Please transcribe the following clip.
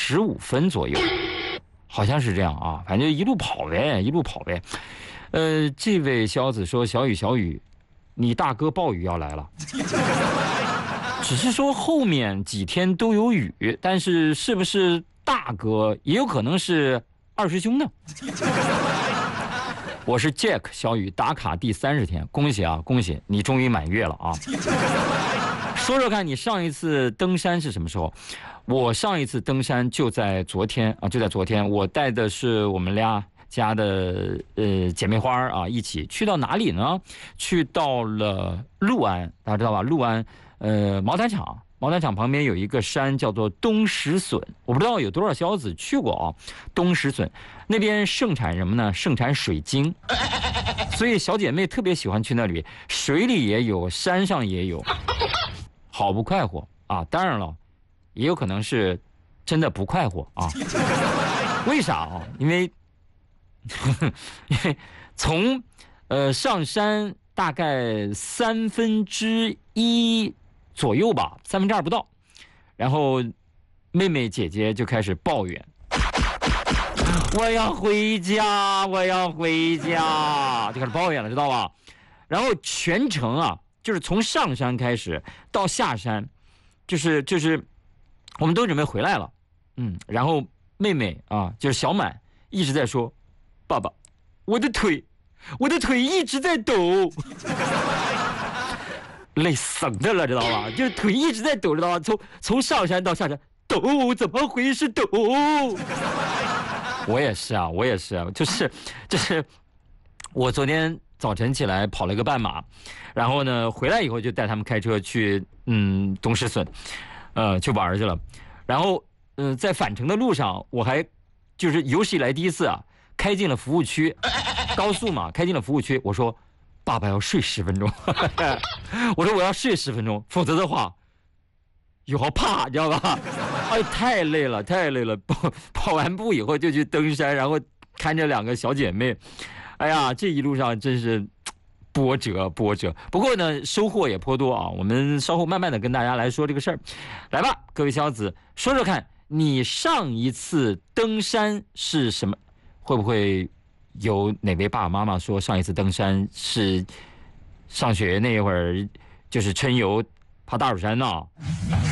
15分左右，好像是这样啊，反正一路跑呗，一路跑呗。这位小子说：“小雨，你大哥暴雨要来了。”只是说后面几天都有雨，但是是不是大哥也有可能是二师兄呢？我是 Jack 小雨，打卡第30天，恭喜啊，恭喜你终于满月了啊！说说看你上一次登山是什么时候？我上一次登山就在昨天啊，我带的是我们家的姐妹花啊，一起去到哪里呢？去到了六安，大家知道吧？六安毛坦厂旁边有一个山叫做东石笋，我不知道有多少小子去过啊。东石笋那边盛产什么呢？盛产水晶，所以小姐妹特别喜欢去那里，水里也有，山上也有，好不快活啊！当然了，也有可能是真的不快活啊。为啥啊？因为从上山大概1/3左右吧，2/3不到，然后妹妹姐姐就开始抱怨：“我要回家，就开始抱怨了，知道吧？然后全程啊，就是从上山开始到下山，就是我们都准备回来了，然后妹妹啊，就是小满一直在说：“爸爸，我的腿一直在抖。”累死的了，知道吧？就是腿一直在抖，知道吧？从上山到下山抖，怎么回事抖？我也是啊，就是我昨天早晨起来跑了个半马，然后呢回来以后就带他们开车去东石笋，去玩去了。然后在返程的路上，我还就是有史以来第一次啊，开进了服务区，高速嘛，开进了服务区，我说。爸爸要睡10分钟，我说我要睡10分钟，否则的话有好怕，你知道吧？哎，太累了。跑完步以后就去登山，然后看着2个小姐妹，哎呀，这一路上真是波折。不过呢，收获也颇多啊。我们稍后慢慢的跟大家来说这个事儿。来吧，各位小子，说说看你上一次登山是什么？会不会？有哪位爸爸妈妈说上一次登山是上学那会儿，就是春游爬大蜀山呢？